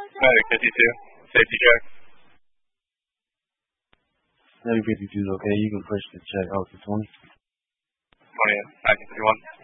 Medic 52, safety check. Medic 52 is okay. You can push the check out to 20. 20, acting 51.